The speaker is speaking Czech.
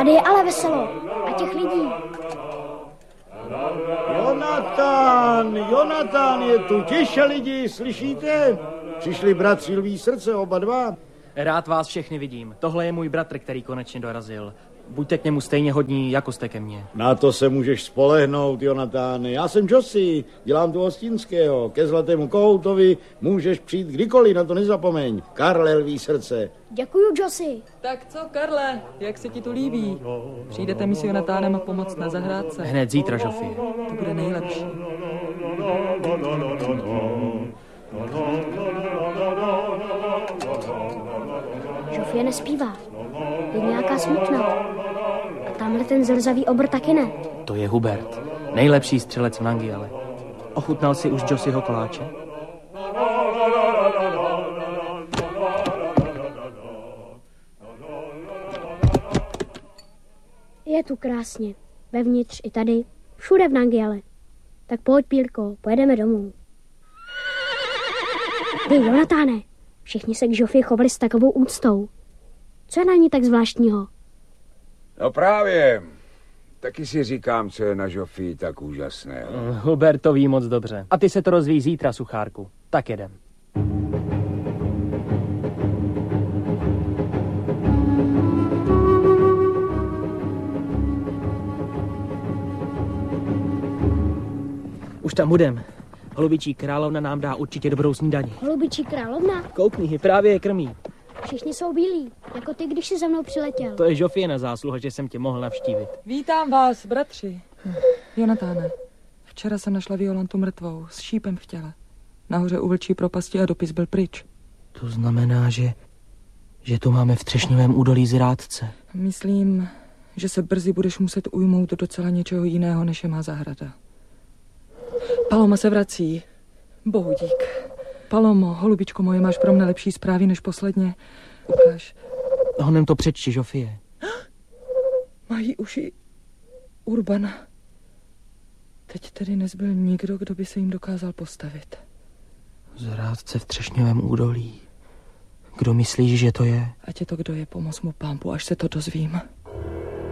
Tady je ale veselo a těch lidí. Jonatán, je tu, tiše lidi, slyšíte? Přišli bratři Lví srdce, oba dva. Rád vás všechny vidím. Tohle je můj bratr, který konečně dorazil. Buďte k němu stejně hodní, jako jste ke mně. Na to se můžeš spolehnout, Jonatáne. Já jsem Josi, dělám tu hostinského. Ke Zlatému kohoutovi můžeš přijít kdykoliv, na to nezapomeň. Karle Lví srdce. Děkuju, Josi. Tak co, Karle, jak se ti tu líbí? Přijdete mi s Jonatánem pomoct na zahrádce? Hned zítra, Žofie. To bude nejlepší. Žofie nespívá. Je nějaká smutná. A tamhle ten zrzavý obr taky ne. To je Hubert, nejlepší střelec v Nangiale. Ochutnal si už Josiho koláče? Je tu krásně. Vevnitř i tady. Všude v Nangiale. Tak pojď, Pírko, pojedeme domů. Hej, Jonatáne, všichni se k Žofii chovali s takovou úctou. Co je na ní tak zvláštního? No právě. Taky si říkám, co je na Žofii tak úžasné. Hubert to ví moc dobře. A ty se to rozvíjí zítra, suchárku. Tak jedem. Už tam budem. Holubičí královna nám dá určitě dobrou snídani. Holubičí královna? Koukni, právě je krmí. Všichni jsou bílí, jako ty, když jsi za mnou přiletěl. To je Žofie zásluha, že jsem tě mohl navštívit. Vítám vás, bratři. Jonatáne, včera jsem našla Violantu mrtvou, s šípem v těle. Nahoře u vlčí propasti a dopis byl pryč. To znamená, že tu máme v Třešňovém údolí zrádce. Myslím, že se brzy budeš muset ujmout docela něčeho jiného, než je má zahrada. Paloma se vrací. Bohu dík. Palomo, holubičko moje, máš pro mne lepší zprávy než posledně. Ukáž. Honem to přečti, Žofie. Mají uši Urbana. Teď tedy nezbyl nikdo, kdo by se jim dokázal postavit. Zrádce v Třešňovém údolí. Kdo myslíš, že to je? Ať je to, kdo je, pomoz mu, Pánbu, až se to dozvím.